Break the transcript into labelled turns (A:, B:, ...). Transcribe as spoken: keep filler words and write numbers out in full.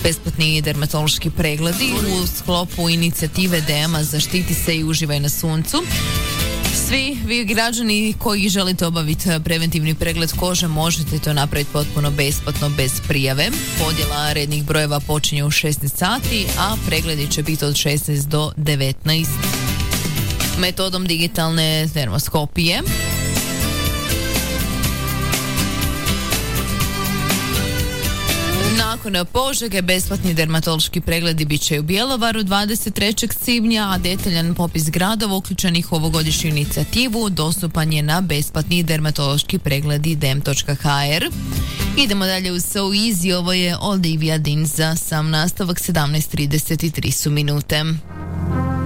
A: Besplatni dermatološki pregledi u sklopu inicijative D M A Zaštiti se i uživaj na suncu. Svi vi građani koji želite obaviti preventivni pregled kože možete to napraviti potpuno besplatno, bez prijave. Podjela rednih brojeva počinje u šesnaest sati, a pregledi će biti od šesnaest do devetnaest. Metodom digitalne termoskopije. Nakon Požege besplatni dermatološki pregledi bit će u Bjelovaru dvadeset trećeg svibnja, a detaljan popis gradova uključenih u ovogodišnju inicijativu dostupan je na besplatni dermatološki pregledi dem točka ha er. Idemo dalje u So Easy, ovo je Olivia Dean za sam nastavak, sedamnaest trideset tri su minute.